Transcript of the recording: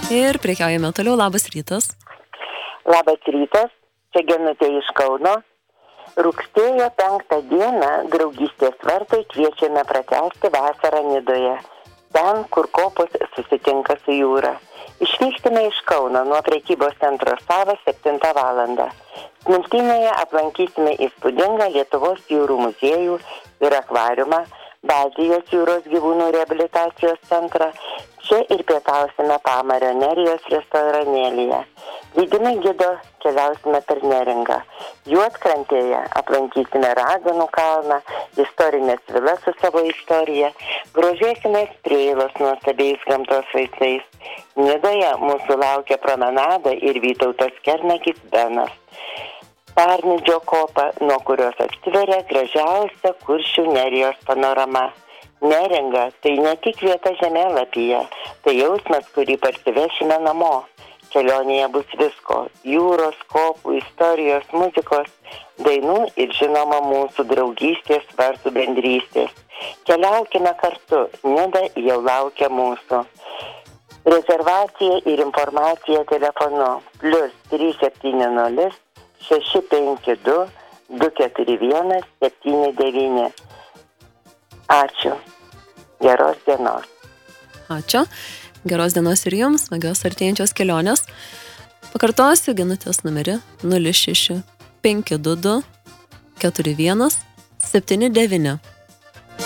Ir prekiaujame toliau. Labas rytas. Labas rytas, čia Genutė iš Kauno. Rugsėjo 5 dieną draugystės vartai kviečiame pratęsti vasarą Nidoje. Ten, kur kopos susitinka su jūra. Išvyksime iš Kauno nuo prekybos centro Savas 7 valandą. Smiltynėje aplankysime įspūdingą Lietuvos jūrų muziejų ir akvariumą, Baltijos jūros gyvūnų reabilitacijos centrą. Čia ir pietausime Pamario Nerijos restoranėlyje. Lydimi gido keliausime per Neringą. Juodkrantėje aplankysime Raganų kalną, istorinės vilas su savo istorija, grožėsimės Preilos nuostabiais gamtos vaizdais. Nidoje mūsų laukia promenada ir Vytautas Kernagis Benas. Parnidžio kopa, nuo kurios atsiveria gražiausia Kuršių Nerijos panorama. Neringa tai ne tik vieta žemėlapyje, tai jausmas, kurį parsivešime namo. Kelionėje bus visko – jūros, kopų, istorijos, muzikos, dainų ir žinoma mūsų draugystės, vartų bendrystės. Keliaukime kartu, Nida jau laukia mūsų. Rezervacija ir informacija telefonu +370 652 241 79. Ačiū. Geros dienos. Ačiū. Geros dienos ir jums, smagios artėjančios kelionės. Pakartosiu Genutės numerį 06 522 41 79.